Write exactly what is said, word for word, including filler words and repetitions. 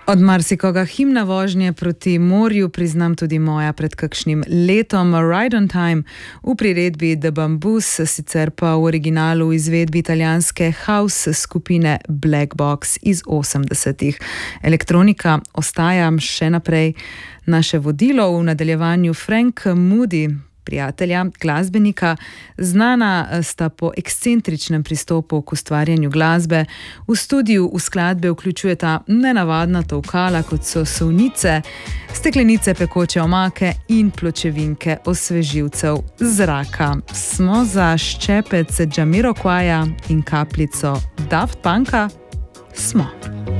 Od marsikoga himna vožnje proti morju priznam tudi moja pred kakšnim letom Ride on Time v priredbi The Bamboos, sicer pa v originalu v izvedbi italijanske house skupine Black Box iz osemdesetih. Elektronika ostaja še naprej naše vodilo, v nadaljevanju Frank Moody, prijatelja, glasbenika, znana sta po ekscentričnem pristopu k ustvarjanju glasbe. V studiu v skladbe vključujeta nenavadna tolkala, kot so solnice, steklenice pekoče omake in pločevinke osvežilcev zraka. Smo za ščepec Jamiroquaija in kapljico Daft Punka? Smo.